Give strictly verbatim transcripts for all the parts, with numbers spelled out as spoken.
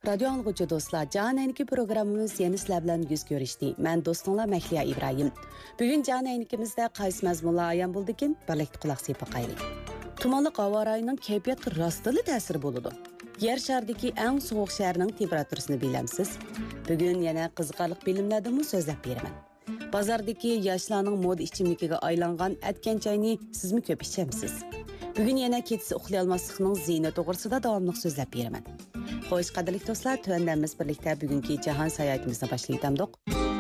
Radyo anlıqıcı dostlar, Can Eyniki programımız yeni sizler bilan yüz görüşdü. Mən dostunlar Məhliya İbrahim. Bugün Can Eynikimizdə qaysı məzmunlar ayan buldukin, birlikdə qulaq asıb baxaylik. Tumanlıq hava rayının keyfiyyatı rastlı təsir boludu. Yer şardaki ən soğuk şəhərinin temperaturasını biləmsiz. Bugün yana qiziqarlıq bilimlərdən sözləb beraman. Bazardaki yaşlarning moda içimligiga aylangan atkan çayni sizmi köp içemsiz? Bugün yana ketisi uxlay olmaslikning ziyni to'g'risida davomli so'zlab beraman. Xo'sh, qadrli do'stlar, tuandamiz birlikda bugungi jahon sayohatimizni boshlaydik.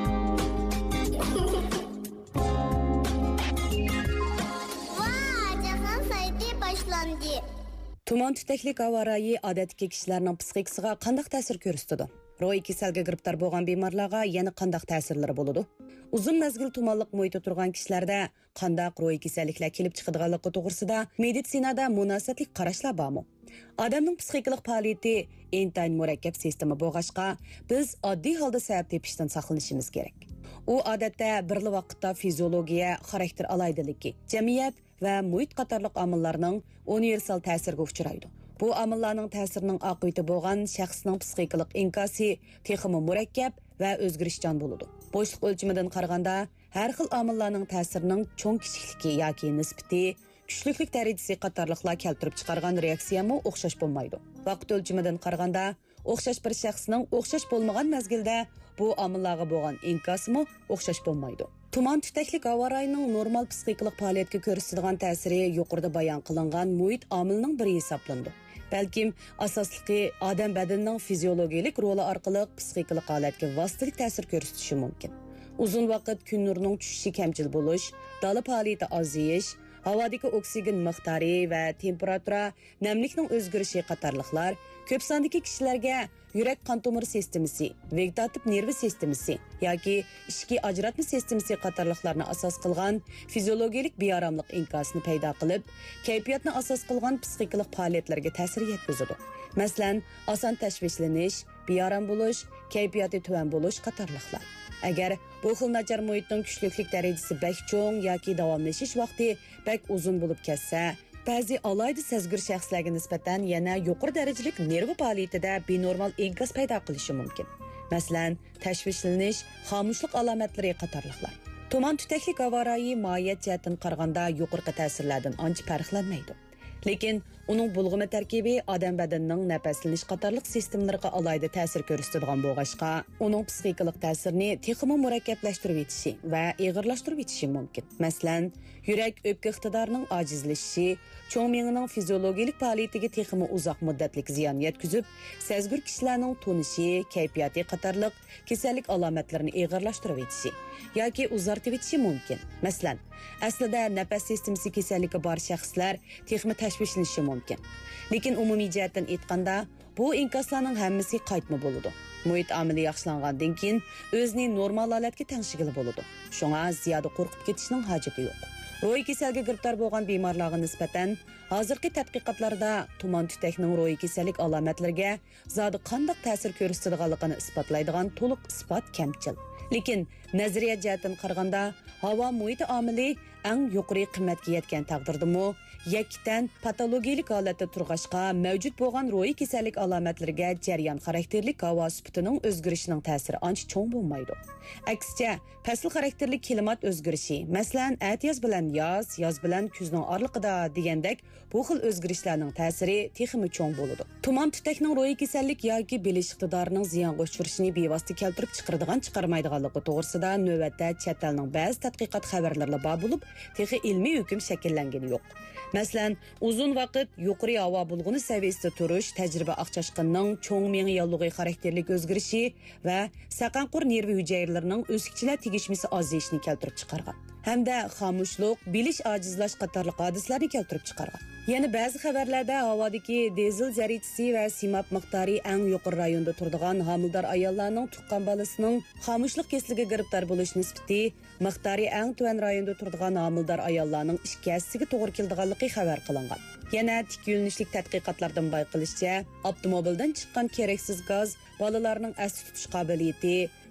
Tuman tüteklik hava rayı odatdagi kishilarning psixikasiga qanday ta'sir ko'rsatadi? Ro'y kasalga giribtar bo'lgan bemorlarga yana qanday ta'sirlari bo'ladi? Uzun mezgil tumanliq muhitda turgan kishilarda qanday ro'y kasalliklar kelib chiqadiganligi to'g'risida meditsinada munosabatli qarashlar bormi? Odamning psixikalik faoliyati intayin murakkab sistema bo'lg'achqa, biz oddiy holda sabab tepishdan saqlanishimiz kerak. U odatda birli vaqtda fiziologiya, xarakter alaydiligi, jamiyat va muhit qatorliq omillarning universal ta'siriga uchraydi. Bu omillarning ta'sirining oqibati bo'lgan shaxsning psixikalik inkosi texmi murakkab va o'zgarishchan bo'ladi. Bo'shliq o'lchamidan qaraganda, har xil omillarning ta'sirining cho'ng kichikligi yoki nisbati, kuchlilik darajasi qatorliqlar keltirib chiqargan reaksiyami o'xshash bo'lmaydi. Vaqt o'lchamidan qaraganda, o'xshash bir shaxsning o'xshash bo'lmagan mezgilda bu omillarga bo'lgan inkosimi o'xshash bo'lmaydi. Tuman tüteklik hava rayının normal psixikalik faoliyatga ko'rsatadigan ta'siri yuqorida bayon qilingan muhit omilining biri hisoblanadi. Balkim asosligi odam badanining fiziologik roli orqali psixikalik holatga vositalik ta'sir ko'rsatishi mumkin. Uzun vaqt kun nurining tushishi kamchil bo'lish, dala faoliyati oziyish, havodagi oksigen miqdori va temperatura, namlikning o'zgarishi qatorliqlar ko'p sondagi kishilarga yurak qon tomir sistemasi, vegetativ nervi sistemasi yoki ishki ajratma sistemasi qatorliqlarni asos qilgan fiziologik beoromlik inkosini paydo qilib, kayfiyatni asos qilgan psixikalik faoliyatlarga ta'sir yetkazadi. Masalan, oson tashvishlanish, beorom bo'lish, kayfiyati tuvan bo'lish qatorliqlar. Agar bu xil nachar muhitning kuchlilik darajasi bak cho'ng yoki davomlashish vaqti bak uzun bo'lib ketsa, ba'zi alayda sezgir shaxslarga nisbatan yana yuqori darajalik nerv faoliyatida benormal inkos paydo qilishi mumkin. Masalan, tashvishlanish, xomushlik alomatlari qatorliqlar. Tuman tüteklik hava rayı mohiyat jihatdan qaraganda yuqorqi ta'sirlardan ancha farqlanmaydi. Lekin uning bulg'ama tarkibi odam badanining nafaslanish qatorliq sistemlariga alayda ta'sir ko'rsatadigan bo'lg'achqa, uning psixikalik ta'sirini texmi murakkablashtirib etishi va ig'irlashtirib etishi mumkin. Masalan, yurak o'pka iqtidorining ojizlashishi, cho'ng miyaning fiziologik faoliyatiga texmi uzoq muddatlik ziyon yetkazib, sezgir kishilarning tonishi, kayfiyati qatorliq kasallik alomatlarini ig'irlashtirib etishi yoki uzartib etishi mumkin. Masalan, aslida nafas sistemasi kasalligi bor shaxslar texmi tashvishlanishi mumkin. Lekin umumiy jihatdan aytganda, bu inkoslarning hammasi qaytma bo'ladi. Muhit omili yaxshilangandan keyin o'zini normal holatga tengshigili bo'ladi. Shunga ziyoda qo'rqib ketishning hojati yo'q. Ro'y kasalga giribtor bo'lgan bemorlarga nisbatan hozirgi tadqiqotlarda tuman tütekning ro'y kasallik alomatlariga zodi qanday ta'sir ko'rsatadiganligini isbotlaydigan to'liq isbot kamchil. Lekin nazariya jihatdan qaraganda, havo muhiti omili eng yuqori qimmatga yetgan taqdirdami, yakkidan patologik holatda turg'ashqa mavjud bo'lgan ro'y kasallik alomatlariga jarayon xarakterlik havo sifatining o'zgarishining ta'siri ancha cho'ng bo'lmaydi. Aksicha, fasl xarakterlik klimat o'zgarishi, masalan, atyoz bilan yoz, yoz bilan kuzning oraliqida degandek, bu xil o'zgarishlarning ta'siri texmi cho'ng bo'ladi. Tuman tütekning ro'y kasallik yoki bilish iqtidorining ziyonga uchrashini bevosita keltirib chiqaradigan chiqarmaydiganligi to'g'risida navbatda chet elning ba'zi tadqiqot xabarlari bor bo'lib, texi ilmiy hukm shakllangani yo'q. Masalan, uzun vaqt yuqori havo bulg'uni saviyasida turish tajriba aqchashqinning cho'ng miya yollig'i xarakterlik o'zgarishi va saqanqur nervi hujayralarining o'sikchilar tegishmasi ozayishini keltirib chiqargan. Hamda xomushlik, bilish ojizlash qatorliq hodisalarni keltirib chiqargan. Yana ba'zi xabarlarda havodagi dizel zaryadasi va simap miqdori eng yuqori rayonda turadigan homildor ayollarning tuqqan bolasining xomushlik kasaliga giribtor bo'lish nisbati miqdori eng tuvan rayonda turadigan homildor ayollarning ikki hassasiga to'g'ri keladiganligi xabar qilingan. Yana tik yo'nalishlik tadqiqotlardan bayqilishicha, avtomobildan chiqqan keraksiz gaz bolalarning asli tutish qobiliyati,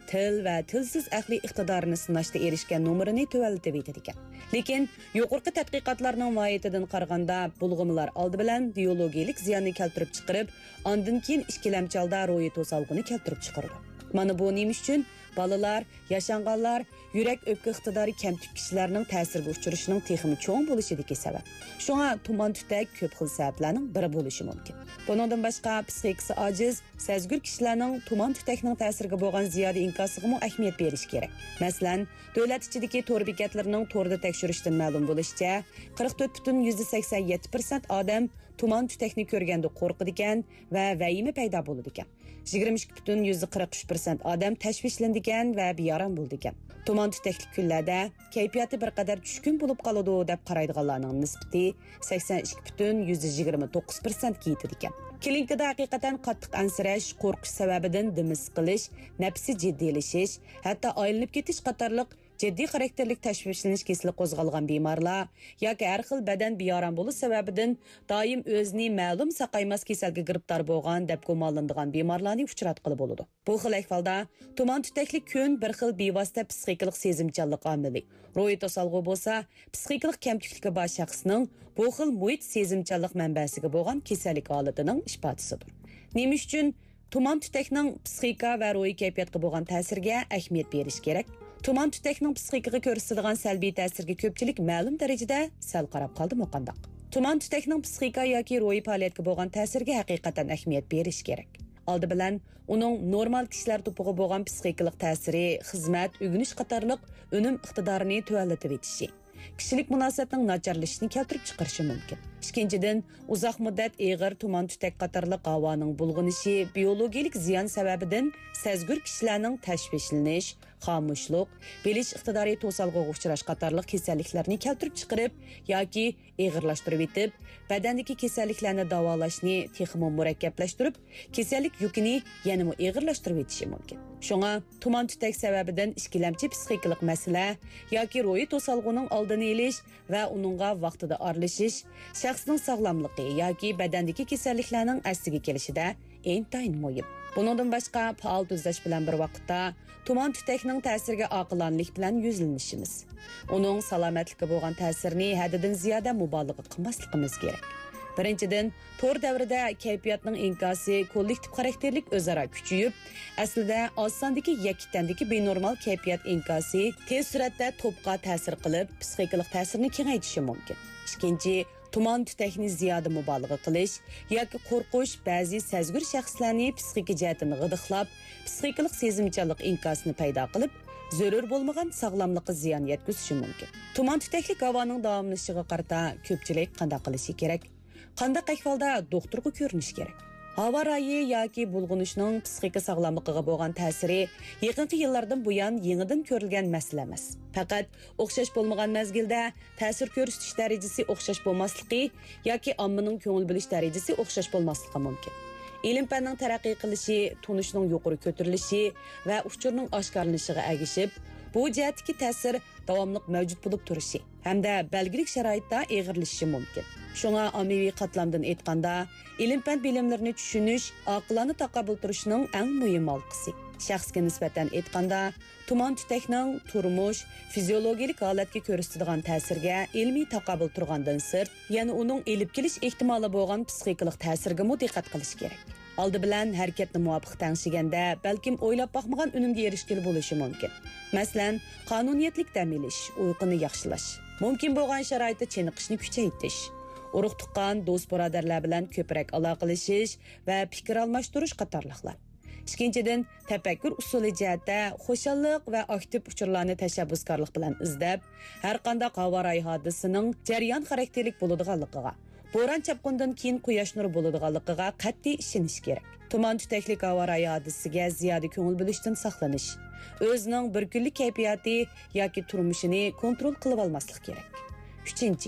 til va tilsiz aqliy iqtidorini sinashda erishgan nomerini tuvallatib etadi ekan. Lekin yuqorqi tadqiqotlarning voyatidan qaraganda bulg'umalar oldi bilan biologiyalik ziyonni keltirib chiqarib, ondan keyin ikkilamchalda ro'yi to'salg'ini keltirib chiqaradi. Mana bu nima uchun? Balalar, yaşanğanlar, yürek öpkü iqtidori kamtik kishilarning ta'sirga uchrashining texmi cho'ng bo'lishidagi sabab. Shunga tuman tutak ko'p xil sabablarning biri bo'lishi mumkin. Bundan boshqa psixikasi ojiz, sezgur kishilarning tuman tutakning ta'siriga bo'lgan ziyoda inkosiga mu ahamiyat berish kerak. Masalan, davlat ichidagi to'r bekatlarining to'rda tekshirishdan ma'lum bo'lishicha, qirq to'rt butun sakson yetti foiz odam tuman tutakni ko'rganda qo'rqidi ekan va vahima paydo bo'ladi ekan. yigirma ikki butun qirq uch foiz odam tashvishlandi ekan va beyaram bo'ldi ekan. Tuman tutakli kunlarda kayfiyati bir qadar tushkun bo'lib qoladi deb qaraydiganlarning nisbati sakson ikki butun yigirma to'qqiz foiz ga yetadi ekan. Klinikada haqiqatan qattiq ansirash, qo'rqish sababidan dimis qilish, nafsi jiddiylashish, hatto aylanib ketish qatorliq jiddiy xarakterlik tashvishlanish kesili qo'zg'algan bemorlar yoki har xil badan beyaram bo'lish sababidan doim o'zini ma'lum saqaymas kasalga giribdor bo'lgan deb gumonlanadigan bemorlarni uchratqili bo'ladi. Bu xil ahvolda tuman tutakli kun bir xil bevosita psixikalik sezimchanlik omili. Ro'yi to'salg'u bo'lsa, psixikalik kamtukligi bor shaxsning bu xil muhit sezimchanlik manbasiga bo'lgan kasallik holatining isbotisidir. Nima uchun tuman tutakning psixika va ro'yi kayfiyatga bo'lgan ta'siriga ahamiyat berish kerak? Tuman tutakning psixikaga ko'rsatadigan salbiy ta'sirga ko'pchilik ma'lum darajada sal qarab qoldimi qandoq? Tuman tutakning psixika yoki ro'yi faoliyatga bo'lgan ta'siriga haqiqatan ahamiyat berish kerak. Oldi bilan uning normal kishilar to'pig'i bo'lgan psixikalik ta'siri, xizmat, o'g'inish qatorliq unum iqtidorini tuvallatib etishi, kishilik munosabatning nacharlashishini keltirib chiqarishi mumkin. Ikkinchidan, uzoq muddat eg'ir tuman tutak qatorliq havoning bulg'inishi biologik ziyon sababidan sezgur kishilarning tashvishlanish, xomushlik, bilish iqtidori to'salg'iga uchrash qatorliq kasalliklarni keltirib chiqarib yoki eg'irlashtirib etib, badandagi kasalliklarni davolashni texmo murakkablashtirib, kasallik yukini yanada eg'irlashtirib etishi mumkin. Shunga tuman tutak sababidan ikkilamchi psixikalik masala yoki ro'yi to'salg'ining oldini olish va uningga vaqtida aralashish shaxsning sog'lomligi yoki badandagi kasalliklarning asliga kelishida intayin muhim. Bundan boshqa faol tuzlash bilan bir vaqtda tuman tutakning ta'siriga oqilanlik bilan yuzlanishimiz. Uning salomatlikka bo'lgan ta'sirini haddidan ziyoda mubolag'a qilmasligimiz kerak. Birinchidan, to'r davrida kayfiyatning inkosi kollektiv xarakterlik o'zaro kuchayib, aslida osondagi yakkitandagi benormal kayfiyat inkosi tez suratda to'pqa ta'sir qilib, psixikalik ta'sirni kengaytirishi mumkin. Ikkinchi, tuman tutakni ziyoda mubolag'a qilish yoki qo'rqish ba'zi sezgur shaxslarni psixik jihatdan g'idiqlab, psixikalik sezimchanlik inkosini paydo qilib, zarur bo'lmagan sog'lomlikka ziyon yetkazishi mumkin. Tuman tutakli havoning davomlashishiga qarata ko'pchilik qanday qilishi kerak? Qanday ahvolda doktorga ko'rinish kerak? Havo rayi yoki bulg'inishning psixika sog'lomligiga bo'lgan ta'siri yaqinqi yillardan buyon yangidan ko'rilgan masala emas. Faqat o'xshash bo'lmagan mezgilda ta'sir ko'rsatish darajasi o'xshash bo'lmasligi yoki ommaning ko'ngil bilish darajasi o'xshash bo'lmasligi mumkin. Ilm-fanning taraqqiy qilishi, tunishning yuqori ko'tarilishi va uchurning oshkorlanishiga ergishib, bu jihatdagi ta'sir davomli mavjud bo'lib turishi hamda belgilik sharoitda eg'irlashishi mumkin. Shunga ommaviy qatlamdan aytganda, ilm-fan bilimlarini tushunish, aqlni taqabul turishning eng muhim halqasi. Shaxsga nisbatan aytganda, tuman tutakning turmush, fiziologik holatga ko'rsatadigan ta'sirga ilmiy taqabul turgandan sirt, yana uning elib kelish ehtimoli bo'lgan psixikalik ta'sirga mu diqqat qilish kerak. Oldi bilan harakatni muvofiq tangshiganda, balkim o'ylab boqmagan unumga erishgil bo'lishi mumkin. Masalan, qonuniyatlik dam olish, uyquni yaxshilash, mumkin bo'lgan sharoitda chiniqishni kuchaytirish, urug' tuqqan do'st birodarlar bilan ko'proq aloqalashish va fikr almashtirish qatorliqlar. Ikkinchidan, tafakkur usuli jihatda xo'shallik va aktiv uchurlarni tashabbuskorlik bilan izlab, har qanday havo-ro'y hodisining jarayon xarakterlik bo'ladiganligiga, bo'ron chapqundan keyin quyosh nuri bo'ladiganligiga qat'iy ishonish kerak. Tuman tutakli havo-ro'y hodisiga ziyoda ko'ngil bo'lishdan saqlanish, o'zining bir kunlik kayfiyati yoki turmushini kontrol qilib olmaslik kerak. Uchinchi,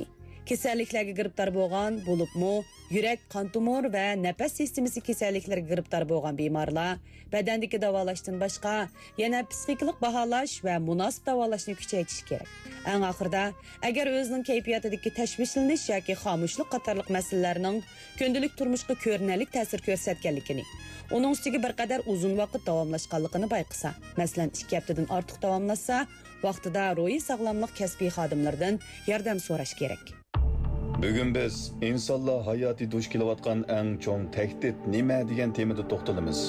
Kasalliklarga giribdor bo'lgan, bo'libmi yurak, qon tomir va nafas sistemasi kasalliklariga giribdor bo'lgan bemorlar badandagi davolashdan boshqa yana psixikalik baholash va munosib davolashni kuchaytirish kerak. Eng oxirida, agar o'zining kayfiyatidagi tashvishlanish yoki xomushlik qatorliq masalalarning kundalik turmushga ko'rinarli ta'sir ko'rsatganligini, uning ustiga bir qadar uzun vaqt davomlashganligini bayqasa, masalan ikki haftadan ortiq davomlashsa, vaqtida ruhiy sog'lomlik kasbiy xodimlaridan yordam so'rash kerak. Bugun biz insonlar hayoti duch kelayotgan eng cho'ng tahdid nima degan temada to'xtalamiz.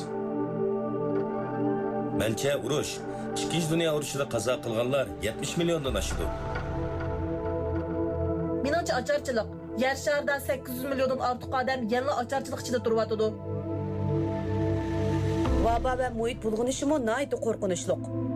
Mancha urush, Ikkinchi dunyo urushida qazo qilganlar yetmish milliondan oshdi. Meningcha ocharchilik. Yer sharida sakkiz yuz milliondan ortiq odam yana ocharchilik ichida turyapti. Vaba va muhit bulg'unishi mo nihoyat qo'rqinchli.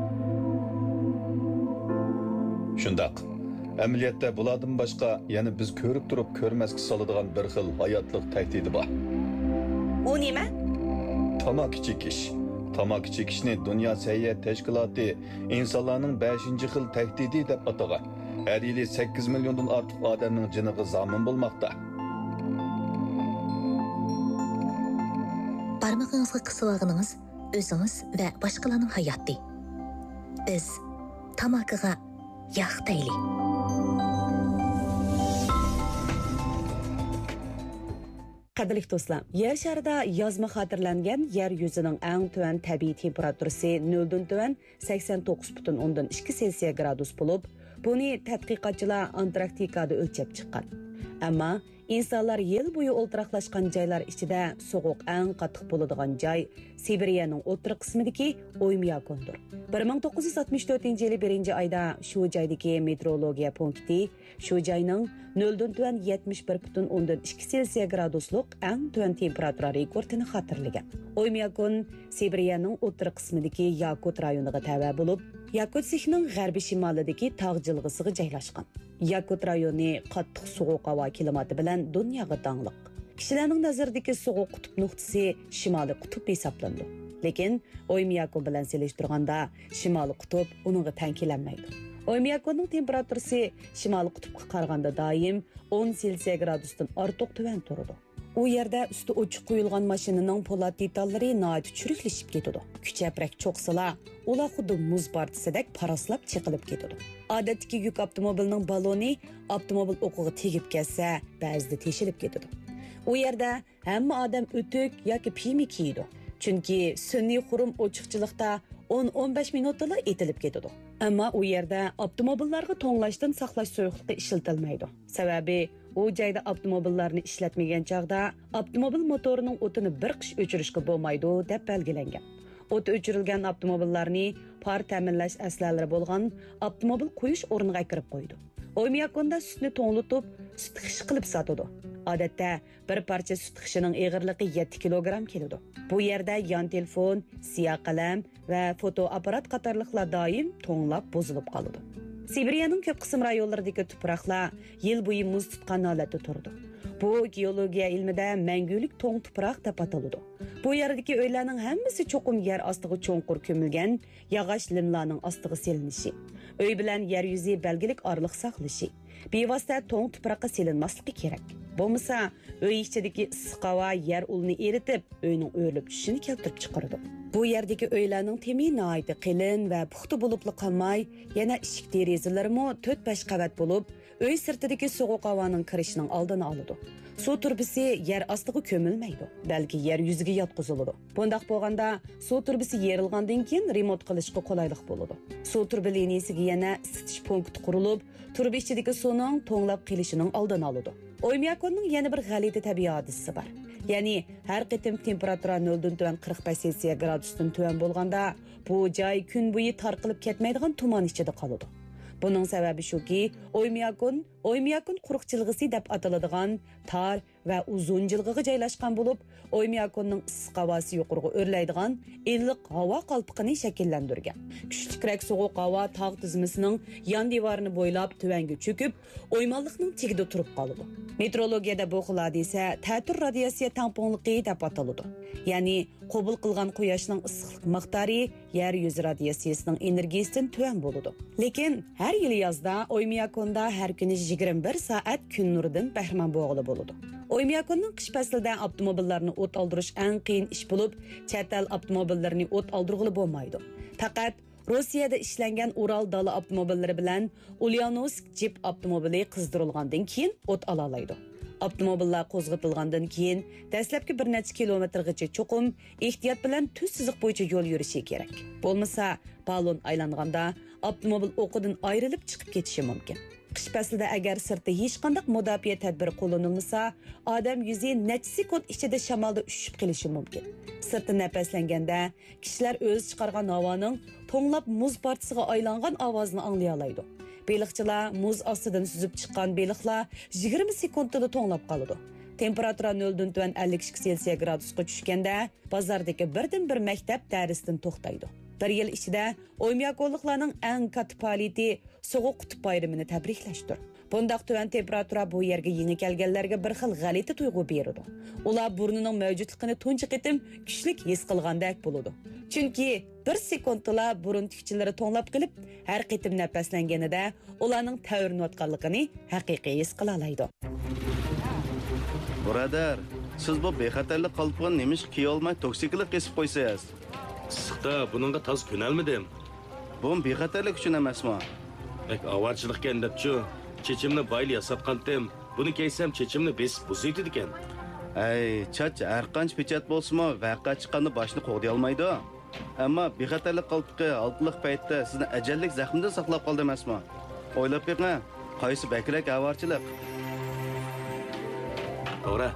Shundaq. Amaliyotda bulardan boshqa yana biz ko'rib turib ko'rmasga soladigan bir xil hayotlik tahdidi bor. U nima? Tamaki chekish. Tamaki chekishni Dunyo Səhiyyə Təşkilatı insonlarning beshinchi xil tahdidi deb atagan. Har yili sakkiz milliondan ortiq odamning jiniga zomin bo'lmoqda. Barmog'ingizga qisib olganingiz o'zingiz va boshqalarning hayoti. Biz tamakiga yo'q deylik. Qadrli do'stlar, yer sharida yozma xotirlangan yer yuzining eng tuvan tabiiy temperaturasi noldan tuvan sakson to'qqiz butun o'ndan ikki Selsiya gradus bo'lib, buni tadqiqotchilar Antarktikada o'lchab chiqqan. Ammo insonlar yil bo'yi o'ltiraqlashgan joylar ichida sovuq eng qattiq bo'ladigan joy Sibiriyaning o'rta qismidagi Oymyakondir. bir ming to'qqiz yuz oltmish to'rtinchi yili birinchi oyda shu joydagi meteorologiya punkti shu joyning noldan tuvan yetmish bir butun o'ndan ikki Selsiya graduslik eng tuvan temperatura rekordini xotirlagan. Oymyakon Sibiriyaning o'rta qismidagi Yakut rayoniga tava bo'lib, Yakut sihning g'arbiy shimolidagi tog' jilg'isiga joylashgan. Yakut rayoni qattiq sovuq havo klimati bilan dunyoga tanglik. Kishilarning nazaridagi sovuq qutb nuqtasi Shimoliy qutb hisoblanadi. Lekin Oymyakon bilan selishtirganda Shimoliy qutb uningga teng kelanmaydi. Oymyakonning temperaturasi Shimoliy qutbga qaraganda doim o'n Selsiya gradusdan ortiq tuvan turadi. U yerda usti ochiq qo'yilgan mashinaning po'lat detallari nihoyat churiklashib ketadi. Kuchaprak cho'qsalar, ular xuddi muz partisidek paraslab chiqilib ketadi. Odatdagi yuk avtomobilining baloni avtomobil o'qiga tegib ketsa, ba'zida teshilib ketadi. U yerda hamma odam o'tuk yoki piymi kiydi. Chunki sun'iy xurum ochiqchilikda o'n o'n besh minutda etilib ketadi. Ammo u yerda avtomobillarga to'nglashdan saqlash suyuqligi ishlatilmaydi. Sababi u joyda avtomobillarni ishlatmagan chog'da avtomobil motorining o'tini bir qish o'chirishga bo'lmaydi deb belgilangan. O't o'chirilgan avtomobillarni par ta'minlash aslalari bo'lgan avtomobil qo'yish o'rniga kirib qo'ydi. Oymyakonda sutni to'nglatib, sut xish qilib sotadi. Odatda bir parcha sut xishining eg'irligi yetti kilogramm keladi. Bu yerda yon telefon, siyoh qalam va fotoapparat qatorliqlar doim to'nglab buzilib qoladi. Sibiriyaning ko'p qism rayonlaridagi tuproqlar yil bo'yi muz tutgan holatda turdi. Bu geologiya ilmida mangulik to'ng tuproq deb ataladi. Bu yerdagi uylarning hammasi cho'qim yer ostiga cho'nqur ko'milgan yog'och limlarning ostiga selinishi, uy bilan yer yuzi belgilik orliq saqlashi, bevosita to'ng tuproqqa selinmasligi kerak. Bo'lmasa, uy ichidagi issiq havo yer ulni eritib, uyning o'rilib tushishini keltirib chiqaradi. Bu yerdagi uylarning temi nihoyat qilin va puxta bo'lib qolmay, yana eshik derazalarimi to'rt besh qavat bo'lib, uy sirtidagi sovuq havoning kirishining oldini oladi. Suv turbisi yer ostiga ko'milmaydi, balki yer yuziga yotqiziladi. Bundaq bo'lganda, suv turbisi yerilgandan keyin remont qilishga qulaylik bo'ladi. Suv turbi liniyasiga yana isitish punkti qurilib, turbi ichidagi suvning to'nglab kelishining oldini oladi. Oymyakonning yana bir g'alati tabiiy hodisasi bor. Ya'ni har qitim temperatura noldan tuvan qirq besh Selsiya gradusdan tuvan bo'lganda, bu joy kun bo'yi tarqalib ketmaydigan tuman ichida qoladi. Buning sababi shuki, Oymyakon, Oymyakon quruq jilg'isi deb ataladigan tar va uzun jilg'iga joylashgan bo'lib, Oymyakonning issiq havosi yuqoriga o'rlaydigan iliq havo qalpiqini shakllantirgan. Kuchlikroq sovuq havo tog' tizmasining yon devorini bo'ylab tuvanga cho'kib, o'ymonliqning tagida turib qoladi. Meteorologiyada bu xil hodisa ta'tir radiatsiya tamponligi deb ataladi. Ya'ni qabul qilgan quyoshning issiqlik miqdori yer yuzi radiatsiyasining energiyasidan tuvan bo'ladi. Lekin har yil yozda Oymyakonda har kuni yigirma bir soat kun nuridan bahramand bo'lg'ili bo'ladi. Oymyakonning qish faslida avtomobillarni o't oldirish eng qiyin ish bo'lib, chet el avtomobillarini o't oldirg'ili bo'lmaydi. Faqat Rossiyada ishlangan Ural dala avtomobillari bilan Ulyanovsk Jeep avtomobili qizdirilgandan keyin o't ola oladi. Avtomobillar qo'zg'atilgandan keyin dastlabki bir necha kilometrgacha cho'qim ehtiyot bilan tuz siziq bo'yicha yo'l yurishi kerak. Bo'lmasa, balon aylanganda avtomobil o'qidan ayrilib chiqib ketishi mumkin. Qish faslida agar sirtda hech qanday mudofaa tadbiri qo'llanilmasa, odam yuzi necha sekund ichida shamolda ushib qolishi mumkin. Sirtda nafaslanganda kishilar o'z chiqargan havoning to'nglab muz partisiga aylangan ovozini anglay oladi. Beliqchilar muz ostidan suzib chiqqan beliqlar yigirma sekundda to'nglab qoladi. Temperatura noldan tuvan ellik ikki Selsiya gradusga tushganda bozordagi birdan bir maktab darsdan to'xtaydi. Bir yil ichida Oymyakonliklarning eng katta faoliyati sovuq qutb bayramini tabriklashdir. Bundaq tuvan temperatura bu yerga yangi kelganlarga bir xil g'alati tuyg'u beradi. Ular burnining mavjudligini tunji qitim kuchlik his qilgandek bo'ladi. Chunki bir sekundda burun tikchilari to'nglab qilib, har qitim nafaslanganida ularning tayyorlanayotganligini haqiqiy his qila oladi. Birodar, siz bu bexatarlik qalpini nemish kiy olmay toksiklik kesib qo'ysangiz. Issiqda buningga toz ko'nalmadim. Bu bexatarlik uchun emasmi? Bak avarchilikka debchu, chechimni bayli yasatqandim. Buni keysam chechimni besib buzaydi ekan. Ay, chach har qancha pechat bo'lsa-mu, vaqa chiqqanda boshni qo'g'day olmaydi. Ammo bexatarlik qalpiqi oltliq paytda sizni ajallik zaxmdan saqlab qoldi emasmi? O'ylab beqing, qaysi bakrak avarchilik? To'g'ri.